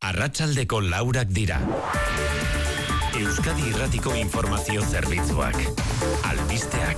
Arratsaldeko 4 dira. Euskadi Irratiko informazio zerbitzuak. Albisteak.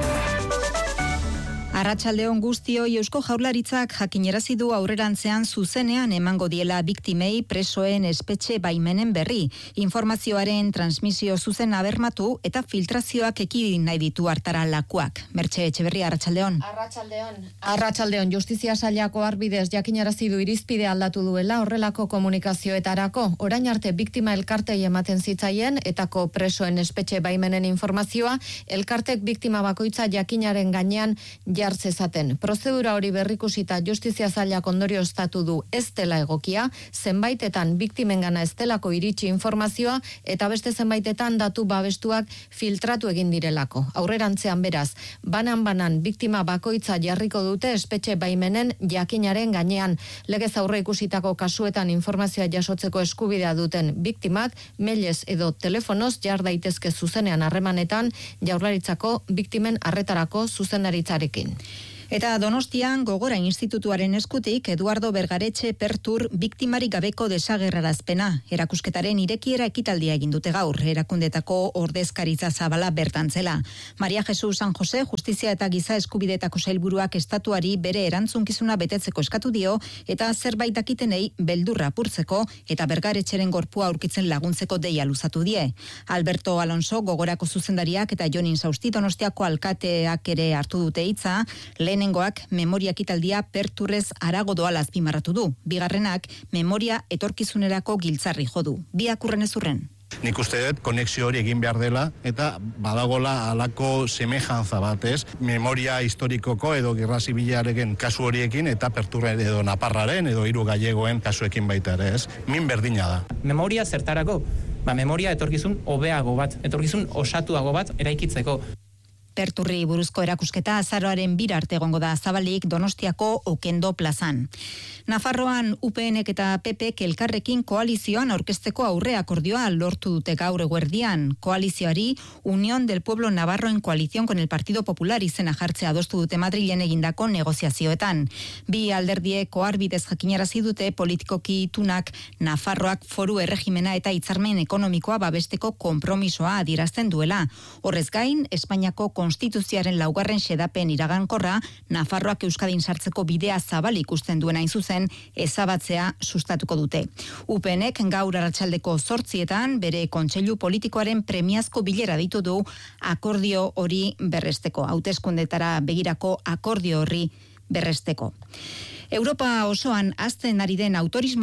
Arratsaldeon guztioi, Eusko Jaurlaritzak jakinarazi du aurrerantzean zuzenean emango diela biktimei presoen espetxe baimenen berri. Informazioaren transmisio zuzena bermatu eta filtrazioak ekidin nahi ditu hartara lakuak. Mertxe Etxeberria, arratsaldeon. Arratsaldeon, Justizia Sailako arbidez jakinarazi du irizpide aldatu duela horrelako komunikazioetarako. Orain arte biktima elkartei ematen zitzaien etako presoen espetxe baimenen informazioa, elkartek biktima bakoitza jakinaren gainean jartzezaten. Prozedura hori berrikusita Justizia Sailak ondorioztatu du ez dela egokia, zenbaitetan biktimengana ez delako iritsi informazioa eta beste zenbaitetan datu babestuak filtratu egin direlako. Aurrerantzean beraz, banan biktima bakoitza jarriko dute espetxe baimenen jakinaren gainean. Legez aurre ikusitako kasuetan informazioa jasotzeko eskubidea duten biktimak, mailez edo telefonoz jar daitezke zuzenean harremanetan Jaurlaritzako biktimen arretarako zuzendaritzarekin. Eta Donostian Gogora Institutuaren eskutik Eduardo Bergaretxe Pertur biktimarik gabeko desagerrarazpena. Erakusketaren irekiera ekitaldia egin dute gaur, erakundetako ordezkaritza zabala bertantzela. Maria Jesus San Jose Justizia eta Giza Eskubidetako sailburuak estatuari bere erantzunkizuna betetzeko eskatu dio eta zerbait dakitenei beldurra apurtzeko eta Bergaretxeren gorpua aurkitzen laguntzeko deia luzatu die. Alberto Alonso Gogorako zuzendariak eta Jon Insausti Donostiako alkateak ere hartu dute hitza. Lehenengoak memoria ekitaldia Perturrez harago doala azpimarratu du. Bigarrenak memoria etorkizunerako giltzarri jo du. Biak urrenez urren. Nik uste dut konexio hori egin behar dela eta badagola halako semejantza batez, memoria historikoko edo gerra zibilaren kasu horiekin eta Perturren edo Naparraren edo hiru gallegoen kasuekin baita ere, ez? Min berdina da. Memoria zertarako? Memoria etorkizun hobeago bat, etorkizun osatuago bat eraikitzeko. Perturri buruzko erakusketa azaroaren 2 arte egongo da zabalik Donostiako Okendo plazan. Nafarroan UPNek eta PPek elkarrekin koalizioan aurkezteko aurre akordioa lortu dute gaur eguerdian. Koalizioari Unión del Pueblo Navarro en coalición con el Partido Popular izena jartzea adostu dute Madrilen egindako negoziazioetan. Bi alderdiek oharbidez jakinarazi dute politikoki itunak Nafarroak foru erregimena eta hitzarmen ekonomikoa babesteko konpromisoa adierazten duela. Horrez gain, Espainiako Konstituzioaren 4. xedapen iragankorra Nafarroak Euskadin sartzeko bidea zabal ikusten duen hain zuzen ezabatzea sustatuko dute. UPNek gaur arratsaldeko 8:00 bere kontseilu politikoaren premiazko bilera deitu du akordio hori berresteko. Hauteskundetara begirako akordio horri berresteko. Europa osoan hazten ari den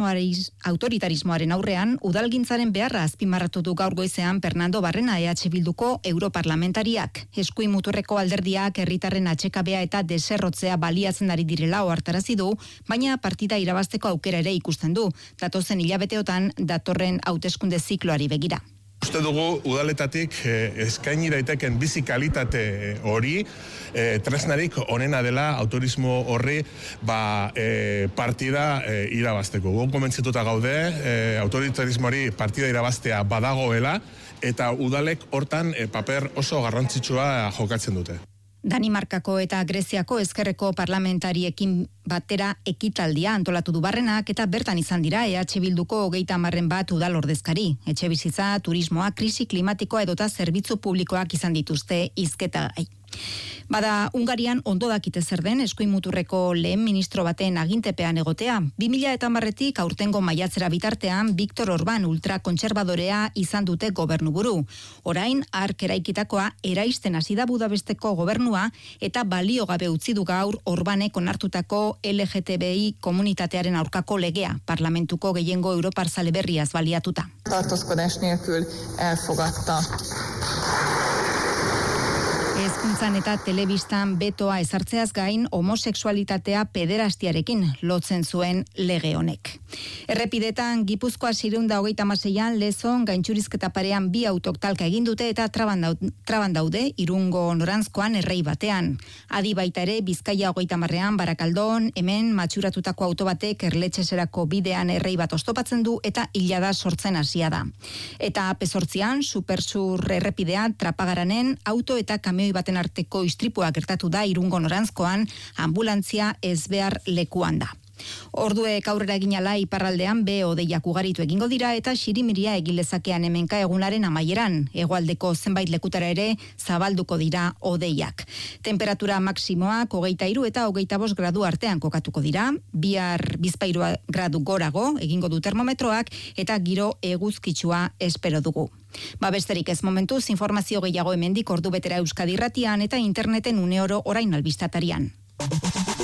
autoritarismoaren aurrean, udalgintzaren beharra azpimarratu du gaur goizean Fernando Barrena EH Bilduko europarlamentariak. Eskuin muturreko alderdiak herritarren atsekabea eta deserrotzea baliatzen ari direla ohartarazi du, baina partida irabazteko aukera ere ikusten du. Datozen hilabeteotan datorren hauteskunde zikloari begira. Uste dugu udaletatik eskaini daiteken bizi kalitate hori tresnarik onena dela autorismo horri partida irabazteko. Gon komentzituta gaude autoritarismoari partida irabaztea badagoela eta udalek hortan paper oso garrantzitsua jokatzen dute. Danimarkako eta Greziako ezkerreko parlamentariekin batera ekitaldia antolatu du Barrenak eta bertan izan dira EH Bilduko 30 udal ordezkari. Etxebizitza, turismoa, krisi klimatikoa edota zerbitzu publikoak izan dituzte hizketagai. Bada, Hungarian ondo dakite zer den eskuin muturreko lehen ministro baten agintepean egotea. 2010tik aurtengo maiatzera bitartean Viktor Orbán ultrakontserbadorea izan dute gobernuburu. Orain, hark eraikitakoa eraisten hasi da Budapesteko gobernua eta balio gabe utzi du gaur Orbánek onartutako LGTBI komunitatearen aurkako legea, parlamentuko gehiengo europarzale berriaz baliatuta. Tartózkodás nélkül elfogadta. Hezkuntzan eta telebistan betoa ezartzeaz gain homosexualitatea pederastiarekin lotzen zuen lege honek. Errepidetan Gipuzkoa 636an Lezon gaintxurizketa parean 2 autok talka egin dute eta traban daude Irungo noranzkoan errei batean. Adi baita ere Bizkaia 30an Barakaldon hemen matxuratutako auto batek Erletxeserako bidean errei bat oztopatzen du eta hilada sortzen hasia da. Eta P8an Supersur errepidean Trapagaranen auto eta kamioi baten arteko istripua gertatu da Irungo noranzkoan, anbulantzia ezbehar lekuan da. Orduek aurrera eginala iparraldean hodeiak ugaritu egingo dira eta xirimiria egilezakean hemenka egunaren amaieran. Hegoaldeko zenbait lekutara ere zabalduko dira hodeiak. Temperatura maksimoak 23 eta 25 gradu artean kokatuko dira. Bihar 23 gradu gorago egingo du termometroak eta giro eguzkitsua espero dugu. Besterik ez momentuz, informazio gehiago hemendik ordubetera Euskadi Irratian eta interneten uneoro orain albistatarian.